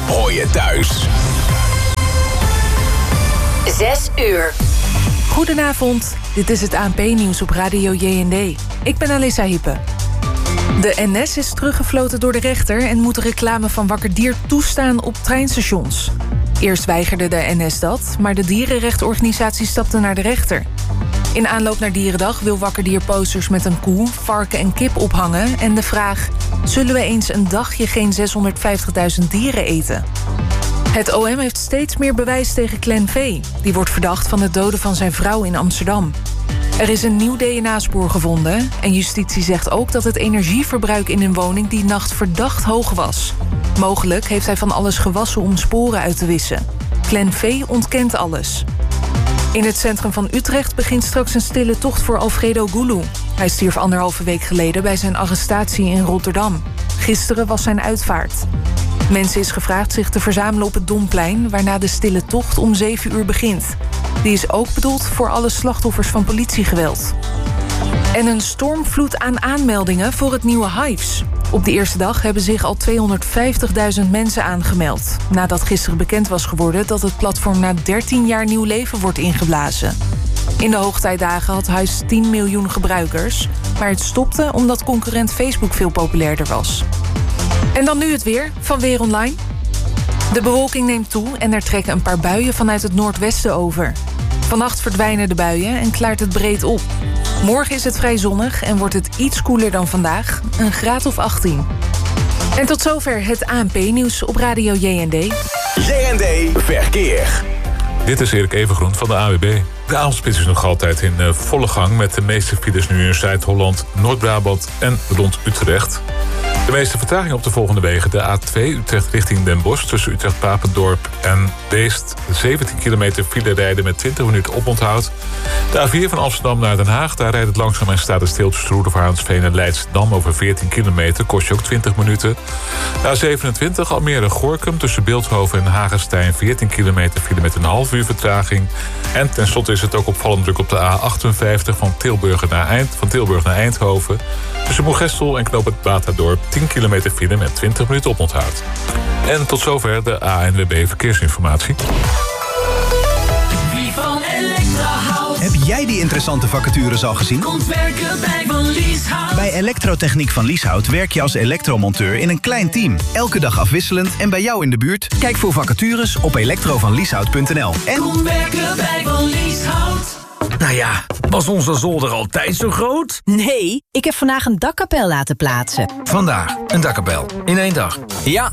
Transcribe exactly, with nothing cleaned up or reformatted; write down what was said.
hoor je thuis. Zes uur. Goedenavond, dit is het A N P-nieuws op Radio J N D. Ik ben Alissa Hippe. De N S is teruggefloten door de rechter en moet de reclame van Wakker Dier toestaan op treinstations. Eerst weigerde de N S dat, maar de dierenrechtenorganisatie stapte naar de rechter. In aanloop naar Dierendag wil Wakker Dier posters met een koe, varken en kip ophangen en de vraag: zullen we eens een dagje geen zeshonderdvijftigduizend dieren eten? Het O M heeft steeds meer bewijs tegen Clan V. Die wordt verdacht van het doden van zijn vrouw in Amsterdam. Er is een nieuw D N A-spoor gevonden en justitie zegt ook dat het energieverbruik in een woning die nacht verdacht hoog was. Mogelijk heeft hij van alles gewassen om sporen uit te wissen. Clan V ontkent alles. In het centrum van Utrecht begint straks een stille tocht voor Alfredo Gulu. Hij stierf anderhalve week geleden bij zijn arrestatie in Rotterdam. Gisteren was zijn uitvaart. Mensen is gevraagd zich te verzamelen op het Domplein, waarna de stille tocht om zeven uur begint. Die is ook bedoeld voor alle slachtoffers van politiegeweld. En een stormvloed aan aanmeldingen voor het nieuwe Hives. Op de eerste dag hebben zich al tweehonderdvijftigduizend mensen aangemeld, nadat gisteren bekend was geworden dat het platform na dertien jaar nieuw leven wordt ingeblazen. In de hoogtijdagen had Hives tien miljoen gebruikers, maar het stopte omdat concurrent Facebook veel populairder was. En dan nu het weer van Weer Online. De bewolking neemt toe en er trekken een paar buien vanuit het noordwesten over. Vannacht verdwijnen de buien en klaart het breed op. Morgen is het vrij zonnig en wordt het iets koeler dan vandaag, een graad of achttien. En tot zover het A N P-nieuws op Radio J N D. J N D Verkeer. Dit is Erik Evengroen van de A W B. De avondspits is nog altijd in uh, volle gang, met de meeste files nu in Zuid-Holland, Noord-Brabant en rond Utrecht. De meeste vertraging op de volgende wegen: de A twee Utrecht richting Den Bosch tussen Utrecht-Papendorp en Beest. zeventien kilometer file rijden met twintig minuten oponthoud. De A vier van Amsterdam naar Den Haag, daar rijdt het langzaam en staat het stil tussen Roelofarensveen en Leidschendam over veertien kilometer, kost je ook twintig minuten. De A zevenentwintig Almere-Gorkum tussen Beeldhoven en Hagestein, veertien kilometer file met een half uur vertraging. En tenslotte is het ook opvallend druk op de A achtenvijftig van Tilburg naar, Eind, van Tilburg naar Eindhoven. Tussen Moergestel en Knoop het Batadorp, tien kilometer file met twintig minuten oponthoud. En tot zover de A N W B Verkeersinformatie. Wie van Elektra houdt. Heb jij die interessante vacatures al gezien? Komt werken bij Van Lieshout. Bij Elektrotechniek van Lieshout werk je als elektromonteur in een klein team. Elke dag afwisselend en bij jou in de buurt. Kijk voor vacatures op elektrovanlieshout punt n l. En kom werken bij Van Lieshout. Nou ja, was onze zolder altijd zo groot? Nee, ik heb vandaag een dakkapel laten plaatsen. Vandaag een dakkapel in één dag. Ja,